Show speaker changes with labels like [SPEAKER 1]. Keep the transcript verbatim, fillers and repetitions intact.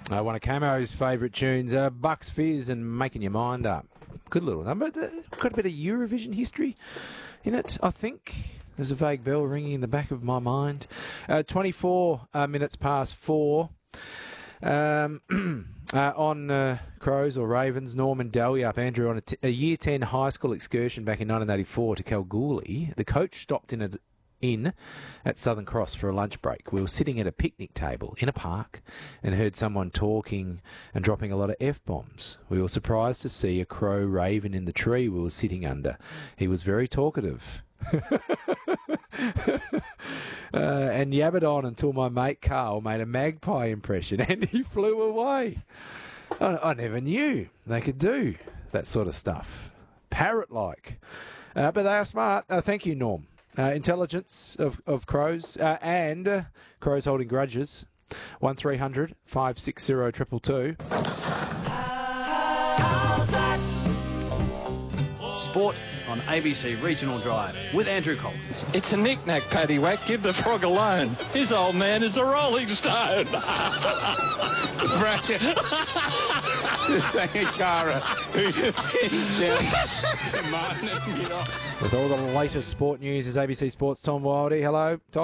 [SPEAKER 1] Uh, one of Camo's favourite tunes, uh, Bucks Fizz and Making Your Mind Up. Good little number. Got a bit of Eurovision history in it, I think. There's a vague bell ringing in the back of my mind. Uh, twenty-four uh, minutes past four. Um, uh, on uh, Crows or Ravens, Norman Dalyup, Andrew, on a, t- a year ten high school excursion back in nineteen eighty-four to Kalgoorlie. The coach stopped in a in at Southern Cross for a lunch break. We were sitting at a picnic table in a park and heard someone talking and dropping a lot of F-bombs. We were surprised to see a crow raven in the tree we were sitting under. He was very talkative. uh, and yabbered on until my mate Carl made a magpie impression and he flew away. I, I never knew they could do that sort of stuff. Parrot-like. Uh, but they are smart. Uh, thank you, Norm. Uh, intelligence of, of crows uh, and uh, crows holding grudges. one three hundred five six zero two two two.
[SPEAKER 2] Sport on A B C Regional Drive with Andrew Collins.
[SPEAKER 3] It's a knick-knack, paddywhack. Give the frog alone. His old man is a rolling stone.
[SPEAKER 1] With all the latest sport news is A B C Sports' Tom Wildy. Hello, Tom.